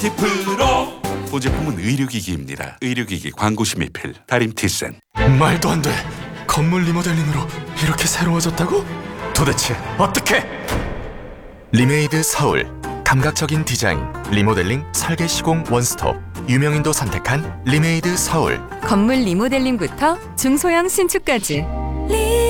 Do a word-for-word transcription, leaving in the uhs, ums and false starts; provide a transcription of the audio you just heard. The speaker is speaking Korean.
프로 보제품은 의료기기입니다. 의료기기 광고심의필 다림티센. 말도 안 돼. 건물 리모델링으로 이렇게 새로워졌다고? 도대체 어떻게? 리메이드 서울. 감각적인 디자인, 리모델링, 설계 시공 원스톱. 유명인도 선택한 리메이드 서울. 건물 리모델링부터 중소형 신축까지